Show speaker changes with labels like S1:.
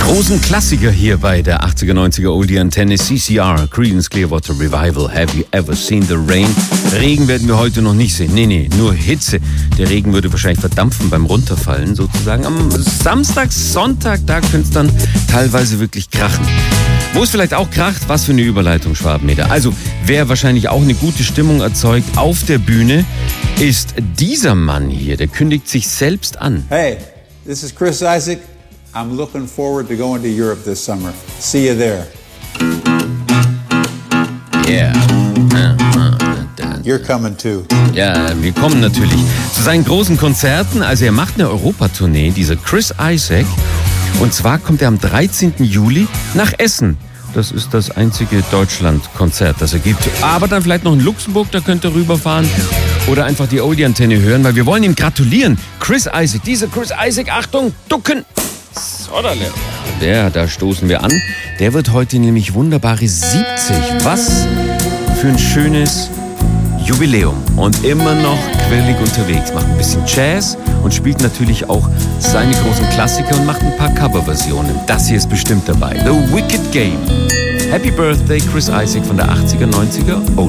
S1: Großen Klassiker hier bei der 80er, 90er Oldie Antenne. CCR, Creedence Clearwater Revival, Have You Ever Seen the Rain? Regen werden wir heute noch nicht sehen. Nee, nur Hitze. Der Regen würde wahrscheinlich verdampfen beim Runterfallen sozusagen. Am Samstag, Sonntag, da könnte es dann teilweise wirklich krachen. Wo es vielleicht auch kracht, was für eine Überleitung, Schwabenmeter. Also, wer wahrscheinlich auch eine gute Stimmung erzeugt auf der Bühne, ist dieser Mann hier. Der kündigt sich selbst an.
S2: Hey, this is Chris Isaak. I'm looking forward to going to Europe this summer. See you there.
S1: Yeah.
S2: You're coming too.
S1: Ja, wir kommen natürlich zu seinen großen Konzerten. Also er macht eine Europatournee, dieser Chris Isaak. Und zwar kommt er am 13. Juli nach Essen. Das ist das einzige Deutschland-Konzert, das er gibt. Aber dann vielleicht noch in Luxemburg, da könnt ihr rüberfahren. Oder einfach die Oldie-Antenne hören, weil wir wollen ihm gratulieren. Chris Isaak, dieser Chris Isaak, Achtung, ducken. Da stoßen wir an. Der wird heute nämlich wunderbare 70. Was für ein schönes Jubiläum. Und immer noch quirlig unterwegs. Macht ein bisschen Jazz und spielt natürlich auch seine großen Klassiker und macht ein paar Coverversionen. Das hier ist bestimmt dabei. The Wicked Game. Happy Birthday, Chris Isaak von der 80er, 90er Oldie.